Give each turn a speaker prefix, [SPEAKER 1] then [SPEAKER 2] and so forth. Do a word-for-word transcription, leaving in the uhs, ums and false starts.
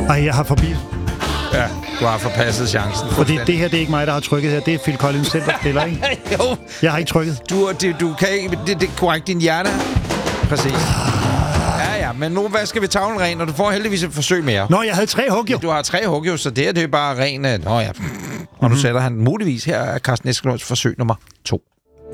[SPEAKER 1] Ej, jeg har forbi.
[SPEAKER 2] Ja, du har forpasset chancen.
[SPEAKER 1] Fordi det her, det er ikke mig, der har trykket her. Det er Phil Collins selv, der spiller, ikke?
[SPEAKER 2] Jo.
[SPEAKER 1] Jeg har ikke trykket.
[SPEAKER 2] Du, det, du kan ikke... Det, det er korrekt, din hjerne. Præcis. Ja, ja, men nu vasker vi tavlen ren, og du får heldigvis et forsøg mere.
[SPEAKER 1] Nå, jeg havde tre hug, jo.
[SPEAKER 2] Du har tre hug, jo, så det, er, det er bare ren... Nå ja. Og nu sætter han muligvis her er Carsten Eskelunds forsøg nummer to.